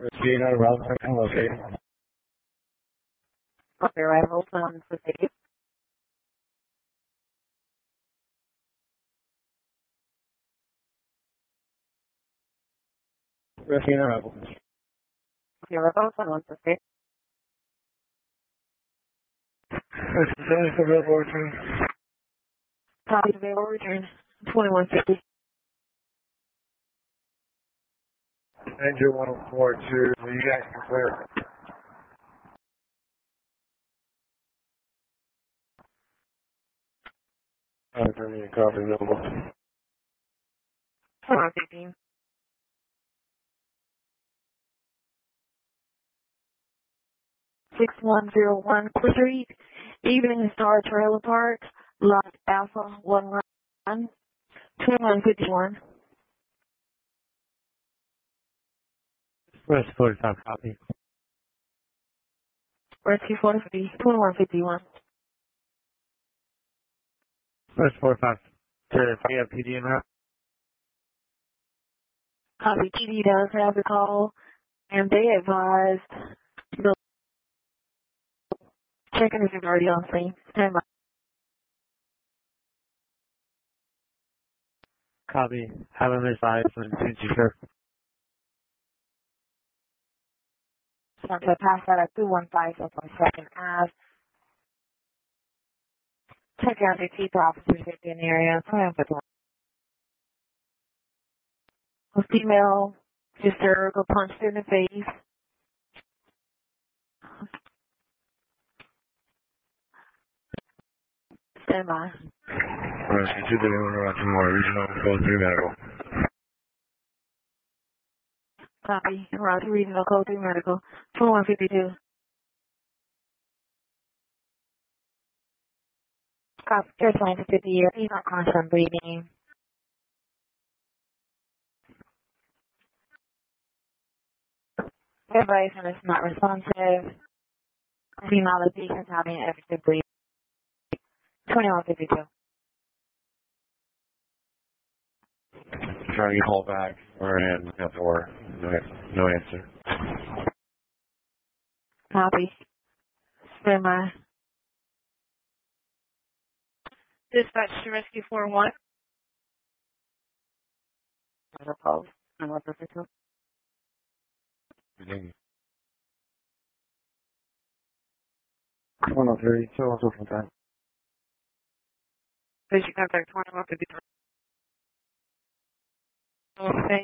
Regina, Robinson, located. Okay, arrivals on the city. Regina, Rebel. Okay, arrivals on the city. It's available return. Copy available return 2150. Angel 1042, you guys can clear. Copy available. 2115. 6101 Street, Evening Star Trailer Park, Lot Alpha 11, 2151. West 45 copy. Rescue 4050, 2151. West 45 to have PD in route. Copy. PD does have the call, and they advised the checking is already on scene. Stand by. Copy. Have him advised when sure. So to pass that at 215 on second Ave. Check out the chief officers in the area. A female hysterical punched in the face. Stand by. Rescue 2 Roger Moore, Regional Code 3 Medical. Copy. Roger, Regional Code 3 Medical. 2152. Copy. Church line to 50 years. He's not constant breathing. Everybody is not responsive. Female the patient's having effective breathing. 2152. Trying to get called back. We're in at the door. No answer. Copy. Stand by. Dispatch to rescue 41. Pose. And what's the signal? Virginia. 103, so also from time. Patient contact 2153. Okay.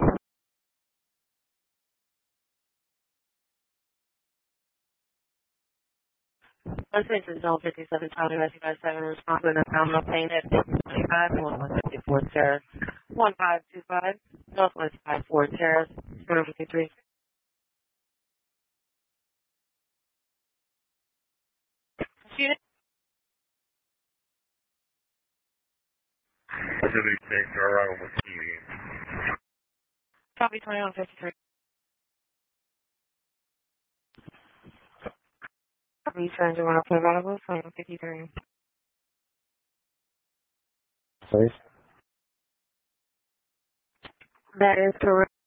Residents in Zone 57, Charlie Rescue by 7, responsible and abdominal pain at 25, 1154 Terrace, 1525, Northwest 54 Terrace, 053. Student? Pacific State, arrival with TV. Copy 2153. Copy transit 104 available, 2153. Please. That is correct.